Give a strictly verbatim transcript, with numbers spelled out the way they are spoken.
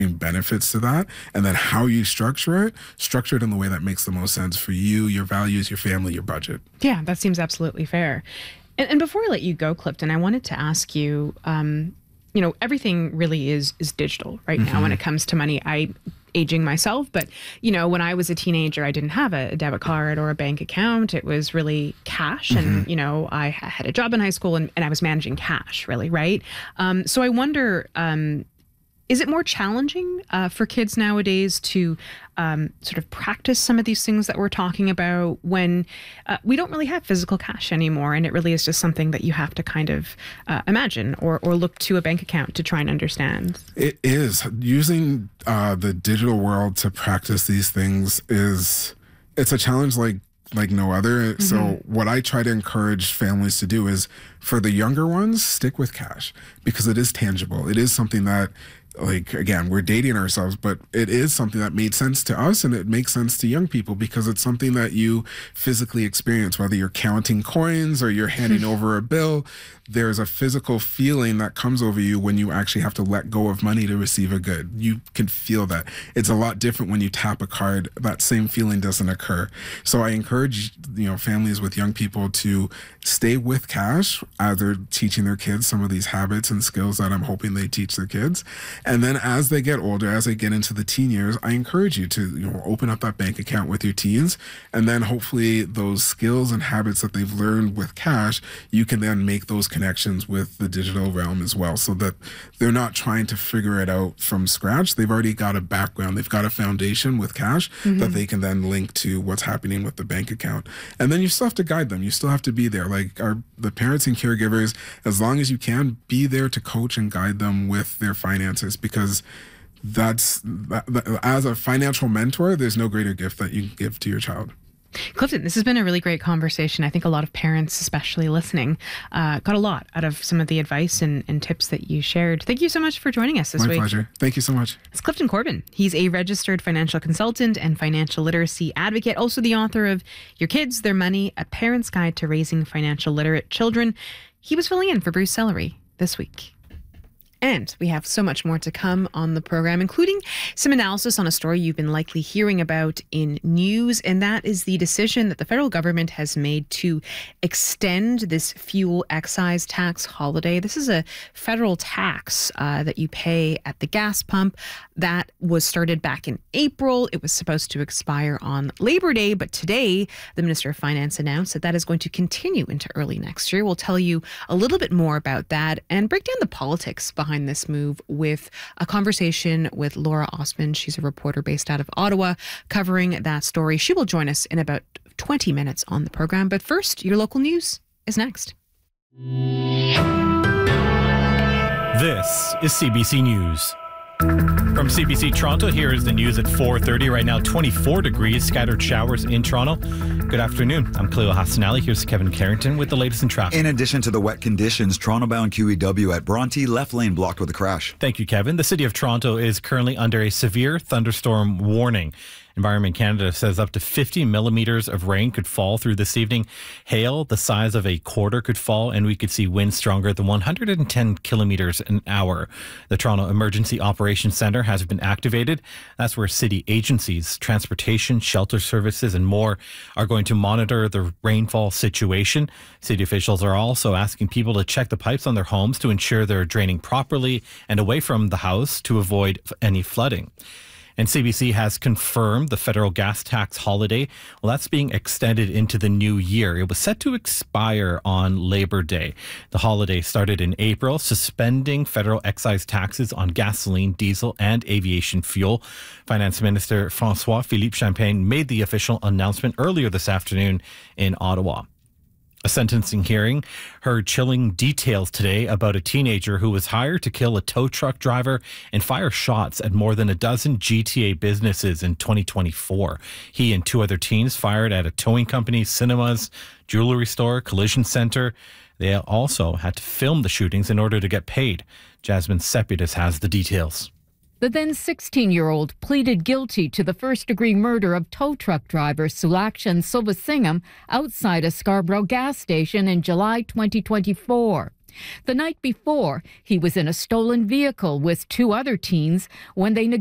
benefits to that, and then how you structure it, structure it in the way that makes the most sense for you, your values, your family, your budget. Yeah, that seems absolutely fair. And, and before I let you go, Clifton, I wanted to ask you, um, you know, everything really is is digital right mm-hmm. now when it comes to money. I aging myself, but you know, when I was a teenager, I didn't have a debit card or a bank account. It was really cash. Mm-hmm. And, you know, I had a job in high school and, and I was managing cash really, right? Um, so I wonder, um, is it more challenging uh, for kids nowadays to um, sort of practice some of these things that we're talking about when uh, we don't really have physical cash anymore, and it really is just something that you have to kind of uh, imagine or, or look to a bank account to try and understand? It is. Using uh, the digital world to practice these things is, it's a challenge like like no other. Mm-hmm. So what I try to encourage families to do is, for the younger ones, stick with cash, because it is tangible. It is something that, like, again, we're dating ourselves, but it is something that made sense to us, and it makes sense to young people because it's something that you physically experience, whether you're counting coins or you're handing over a bill. There's a physical feeling that comes over you when you actually have to let go of money to receive a good. You can feel that. It's a lot different when you tap a card. That same feeling doesn't occur. So I encourage, you know, families with young people to stay with cash as they're teaching their kids some of these habits and skills that I'm hoping they teach their kids. And then as they get older, as they get into the teen years, I encourage you to, you know, open up that bank account with your teens. And then hopefully those skills and habits that they've learned with cash, you can then make those connections with the digital realm as well, so that they're not trying to figure it out from scratch. They've already got a background. They've got a foundation with cash mm-hmm. that they can then link to what's happening with the bank account. And then you still have to guide them. You still have to be there. Like our the parents and caregivers, as long as you can, be there to coach and guide them with their finances, because that's, as a financial mentor, there's no greater gift that you can give to your child. Clifton, this has been a really great conversation. I think a lot of parents, especially listening, uh, got a lot out of some of the advice and, and tips that you shared. Thank you so much for joining us this My week. My pleasure. Thank you so much. It's Clifton Corbin. He's a registered financial consultant and financial literacy advocate, also the author of Your Kids, Their Money, A Parent's Guide to Raising Financial Literate Children. He was filling in for Bruce Sellery this week. And we have so much more to come on the program, including some analysis on a story you've been likely hearing about in news, and that is the decision that the federal government has made to extend this fuel excise tax holiday. This is a federal tax uh, that you pay at the gas pump that was started back in April. It was supposed to expire on Labor Day, but today the Minister of Finance announced that that is going to continue into early next year. We'll tell you a little bit more about that and break down the politics behind this move with a conversation with Laura Osman. She's a reporter based out of Ottawa covering that story. She will join us in about twenty minutes on the program. But first, your local news is next. This is C B C News. From C B C Toronto, here is the news at four thirty. Right now, twenty-four degrees, scattered showers in Toronto. Good afternoon. I'm Cleo Hassanali. Here's Kevin Carrington with the latest in traffic. In addition to the wet conditions, Toronto-bound Q E W at Bronte, left lane blocked with a crash. Thank you, Kevin. The city of Toronto is currently under a severe thunderstorm warning. Environment Canada says up to fifty millimeters of rain could fall through this evening. Hail the size of a quarter could fall, and we could see winds stronger than one hundred ten kilometers an hour. The Toronto Emergency Operations Centre has been activated. That's where city agencies, transportation, shelter services, and more are going to monitor the rainfall situation. City officials are also asking people to check the pipes on their homes to ensure they're draining properly and away from the house to avoid any flooding. And C B C has confirmed the federal gas tax holiday. Well, that's being extended into the new year. It was set to expire on Labor Day. The holiday started in April, suspending federal excise taxes on gasoline, diesel, and aviation fuel. Finance Minister François-Philippe Champagne made the official announcement earlier this afternoon in Ottawa. A sentencing hearing heard chilling details today about a teenager who was hired to kill a tow truck driver and fire shots at more than a dozen G T A businesses in twenty twenty-four. He and two other teens fired at a towing company, cinemas, jewelry store, collision center. They also had to film the shootings in order to get paid. Jasmine Sepidus has the details. The then sixteen-year-old pleaded guilty to the first-degree murder of tow truck driver Sulakshan Sobasingham outside a Scarborough gas station in July twenty twenty-four. The night before, he was in a stolen vehicle with two other teens when they